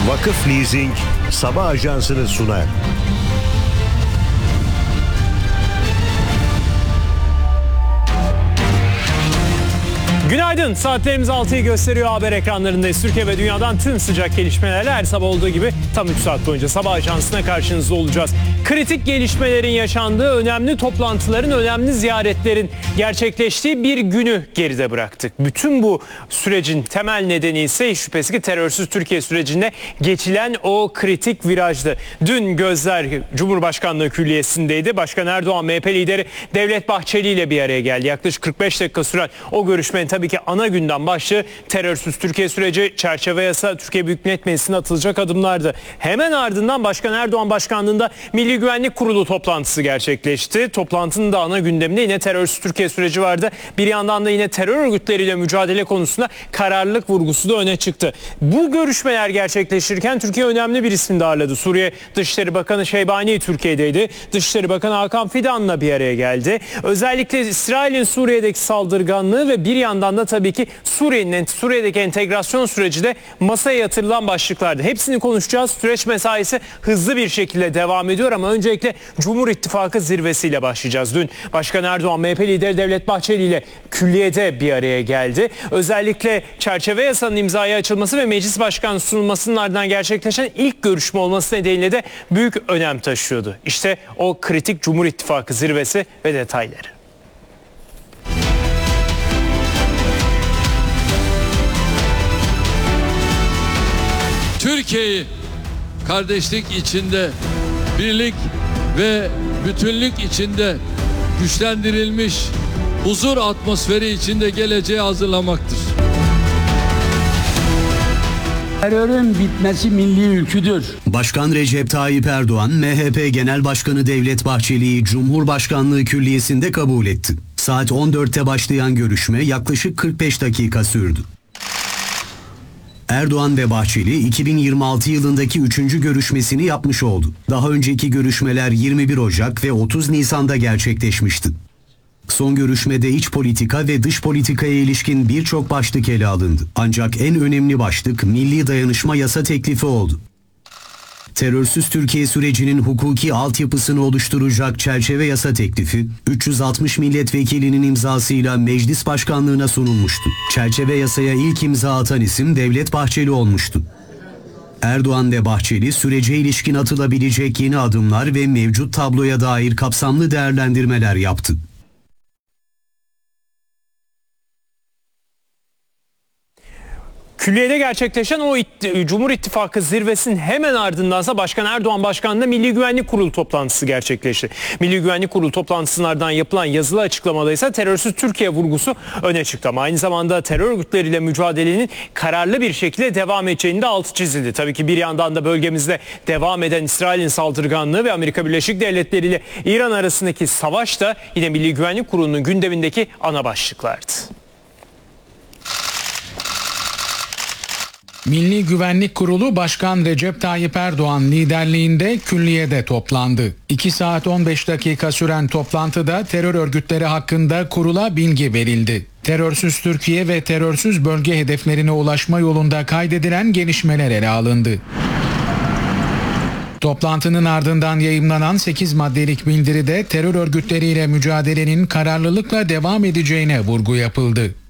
Vakıf Leasing sabah ajansını sunar. Günaydın. Saatlerimiz 6'yı gösteriyor. Haber ekranlarındayız. Türkiye ve dünyadan tüm sıcak gelişmelerle her sabah olduğu gibi tam 3 saat boyunca sabah ajansına karşınızda olacağız. Kritik gelişmelerin yaşandığı, önemli toplantıların, önemli ziyaretlerin gerçekleştiği bir günü geride bıraktık. Bütün bu sürecin temel nedeni ise hiç şüphesiz ki terörsüz Türkiye sürecinde geçilen o kritik virajdı. Dün gözler Cumhurbaşkanlığı Külliyesi'ndeydi. Başkan Erdoğan, MHP lideri Devlet Bahçeli ile bir araya geldi. Yaklaşık 45 dakika süren o görüşmenin tabii ki ana gündem başlığı terörsüz Türkiye süreci, çerçeve yasa, Türkiye Büyük Millet Meclisi'ne atılacak adımlardı. Hemen ardından Başkan Erdoğan başkanlığında Milli Güvenlik Kurulu toplantısı gerçekleşti. Toplantının da ana gündeminde yine terörsüz Türkiye süreci vardı. Bir yandan da yine terör örgütleriyle mücadele konusunda kararlılık vurgusu da öne çıktı. Bu görüşmeler gerçekleşirken Türkiye önemli bir ismini de ağırladı. Suriye Dışişleri Bakanı Şeybani Türkiye'deydi. Dışişleri Bakanı Hakan Fidan'la bir araya geldi. Özellikle İsrail'in Suriye'deki saldırganlığı ve bir yandan da tabii ki Suriye'deki entegrasyon süreci de masaya yatırılan başlıklardı. Hepsini konuşacağız. Süreç mesaisi hızlı bir şekilde devam ediyor ama öncelikle Cumhur İttifakı zirvesiyle başlayacağız. Dün Başkan Erdoğan, MHP lideri Devlet Bahçeli ile külliyede bir araya geldi. Özellikle çerçeve yasanın imzaya açılması ve meclis başkanı sunulmasının ardından gerçekleşen ilk görüşme olması nedeniyle de büyük önem taşıyordu. İşte o kritik Cumhur İttifakı zirvesi ve detayları. Türkiye'yi kardeşlik içinde, birlik ve bütünlük içinde güçlendirilmiş huzur atmosferi içinde geleceğe hazırlamaktır. Terörün bitmesi milli ülküdür. Başkan Recep Tayyip Erdoğan, MHP Genel Başkanı Devlet Bahçeli'yi Cumhurbaşkanlığı Külliyesi'nde kabul etti. Saat 14'te başlayan görüşme yaklaşık 45 dakika sürdü. Erdoğan ve Bahçeli 2026 yılındaki 3. görüşmesini yapmış oldu. Daha önceki görüşmeler 21 Ocak ve 30 Nisan'da gerçekleşmişti. Son görüşmede iç politika ve dış politikaya ilişkin birçok başlık ele alındı. Ancak en önemli başlık milli dayanışma yasa teklifi oldu. Terörsüz Türkiye sürecinin hukuki altyapısını oluşturacak çerçeve yasa teklifi 360 milletvekilinin imzasıyla meclis başkanlığına sunulmuştu. Çerçeve yasaya ilk imza atan isim Devlet Bahçeli olmuştu. Erdoğan ve Bahçeli sürece ilişkin atılabilecek yeni adımlar ve mevcut tabloya dair kapsamlı değerlendirmeler yaptı. Külliyede gerçekleşen o Cumhur İttifakı zirvesinin hemen ardındansa Başkan Erdoğan başkanlığında Milli Güvenlik Kurulu toplantısı gerçekleşti. Milli Güvenlik Kurulu toplantısının ardından yapılan yazılı açıklamada ise terörsüz Türkiye vurgusu öne çıktı. Ama aynı zamanda terör örgütleriyle mücadelenin kararlı bir şekilde devam edeceğini de altı çizildi. Tabii ki bir yandan da bölgemizde devam eden İsrail'in saldırganlığı ve Amerika Birleşik Devletleri ile İran arasındaki savaş da yine Milli Güvenlik Kurulu'nun gündemindeki ana başlıklardı. Milli Güvenlik Kurulu Başkan Recep Tayyip Erdoğan liderliğinde külliyede toplandı. 2 saat 15 dakika süren toplantıda terör örgütleri hakkında kurula bilgi verildi. Terörsüz Türkiye ve terörsüz bölge hedeflerine ulaşma yolunda kaydedilen gelişmeler ele alındı. Toplantının ardından yayımlanan 8 maddelik bildiride terör örgütleriyle mücadelenin kararlılıkla devam edeceğine vurgu yapıldı.